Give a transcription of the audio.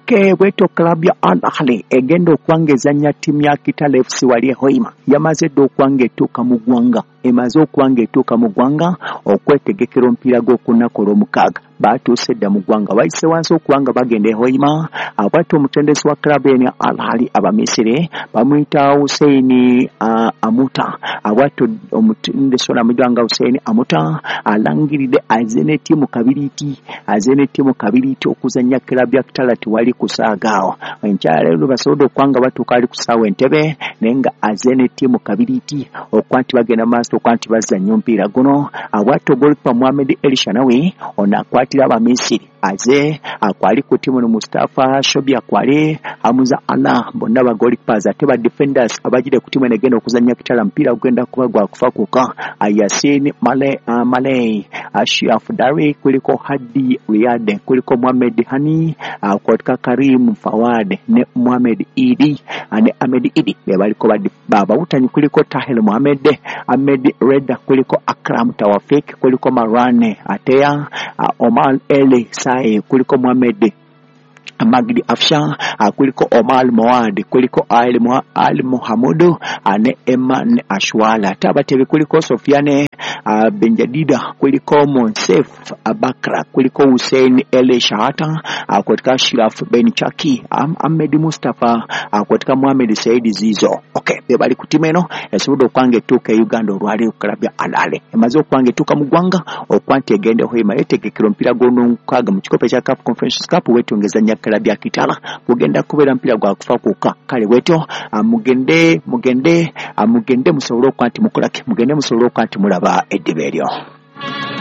Okay, bweto club ya Al Ahly egenda okwangezanya timu ya Kitale FC wali Hoima yamaze okwanga etuuka mu ggwanga emaze okwanga etuuka mu ggwanga okwetegekera omupiira gw'okunaku olw'omukaaga batuuse dda mu ggwanga bayise wansi okwanga bagenda Hoima abwate omutendesi wa club ya Al Ahly abamisiri bamuyita Hussein Amuta abwate omutendesi wa mujanga Hussein Amuta alangiride azene timu kabiriti okuzanya club ya Kitale wali kusaagaawo enkyala lero basobola okwanga batuuka ali kusaawa Entebbe nenga azene timu kabiriti okwanti bagenda maaso okwanti bazanya omupiira guno abwate golikipa Mohamed Elshanawi ono akwatira abamisiri aze akwali ku timu no Mustafa Shobi akwali Hamuza Allah bonna ba goalkeepers ate ba defenders abajide ku timu enegenda okuzanya Kitale mpira ogenda kuba gwa kufa kuka Yasin Malay Ashraf Dari kuliko Hadi Riyad kuliko Mohamed Hani kwa Karim Fawad ne Mohamed Idi ane Ahmed Idi bebaliko baba utanyi kuliko Tahel Mohamed Ahmed Reda kuliko Akram Tawafik kuliko Marane Atea Omar Eli Sai kuliko Mohamed Magdi Afsha kuliko Omar Moad kuliko Ali Muhammadu ane Eman Ashwala tabatebe kuliko Sofiane Benjadida kuliko Monsef Abakra kuliko Hussein El Shahata kutoka Shiraf Ben Chaki Ahmed Mustafa kutoka Mohamed Said Zizo. Okay, bebali kutimeno esubudo okwange tuka Uganda olwali club ya Al Ahly emaze okwange tuka mu ggwanga okwanti egende Hoima etegekero mpira gono nkaga mu kikope kya CAF Conference Cup wetongezanya club ya Kitale kugenda kubera mpira gwa kufa kuka kale weto mugende musobolo okwanti mukolake mugende musobolo okwanti mulaba eddibe eryo.